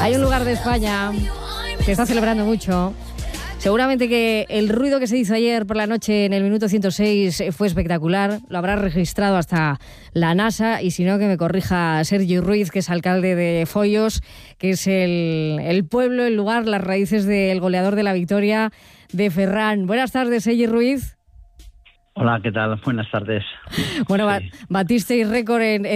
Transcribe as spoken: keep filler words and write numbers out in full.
Hay un lugar de España que está celebrando mucho. Seguramente que el ruido que se hizo ayer por la noche en el minuto ciento seis fue espectacular. Lo habrá registrado hasta la NASA, y si no, que me corrija Sergi Ruiz, que es alcalde de Foios, que es el, el pueblo, el lugar, las raíces del goleador de la victoria de Ferran. Buenas tardes, Sergi Ruiz. Hola, ¿qué tal? Buenas tardes. Bueno, sí. batisteis récord en